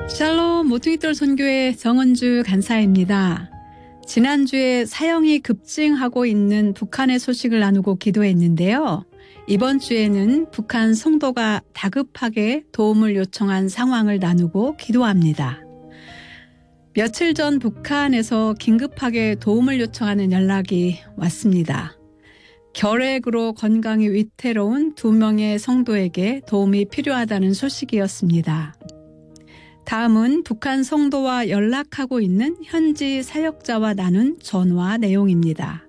샬롬 모퉁이돌 선교회 정은주 간사입니다. 지난주에 사형이 급증하고 있는 북한의 소식을 나누고 기도했는데요. 이번 주에는 북한 성도가 다급하게 도움을 요청한 상황을 나누고 기도합니다. 며칠 전 북한에서 긴급하게 도움을 요청하는 연락이 왔습니다. 결핵으로 건강이 위태로운 2명의 성도에게 도움이 필요하다는 소식이었습니다. 다음은 북한 성도와 연락하고 있는 현지 사역자와 나눈 전화 내용입니다.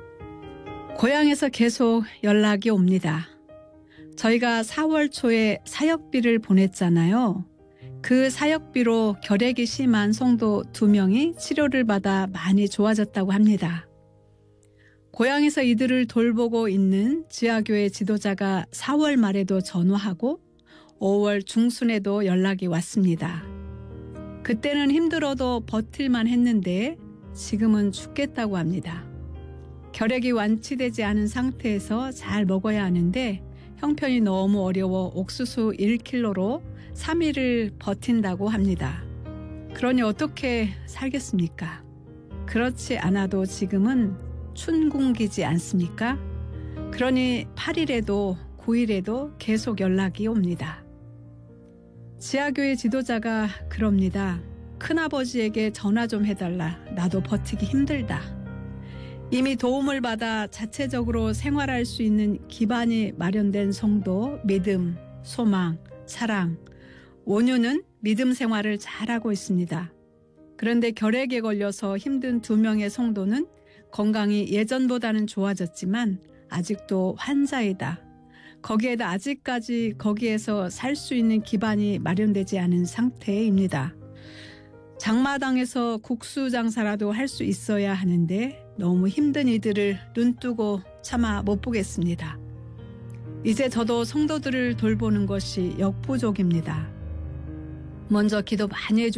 고향에서 계속 연락이 옵니다. 저희가 4월 초에 사역비를 보냈잖아요. 그 사역비로 결핵이 심한 성도 2명이 치료를 받아 많이 좋아졌다고 합니다. 고향에서 이들을 돌보고 있는 지하교회 지도자가 4월 말에도 전화하고 5월 중순에도 연락이 왔습니다. 그때는 힘들어도 버틸만 했는데 지금은 죽겠다고 합니다. 결핵이 완치되지 않은 상태에서 잘 먹어야 하는데 형편이 너무 어려워 옥수수 1kg로 3일을 버틴다고 합니다. 그러니 어떻게 살겠습니까? 그렇지 않아도 지금은 춘궁기지 않습니까? 그러니 8일에도 9일에도 계속 연락이 옵니다. 지하교회 지도자가 그럽니다. 큰아버지에게 전화 좀 해달라. 나도 버티기 힘들다. 이미 도움을 받아 자체적으로 생활할 수 있는 기반이 마련된 성도, 믿음, 소망, 사랑, 온유는 믿음 생활을 잘하고 있습니다. 그런데 결핵에 걸려서 힘든 2명의 성도는 건강이 예전보다는 좋아졌지만 아직도 환자이다. 거기에다 아직까지 거기에서 살 수 있는 기반이 마련되지 않은 상태입니다. 장마당에서 국수 장사라도 할 수 있어야 하는데 너무 힘든 이들을 눈뜨고 차마 못 보겠습니다. 이제 저도 성도들을 돌보는 것이 역부족입니다. 먼저 기도 많이 해주세요.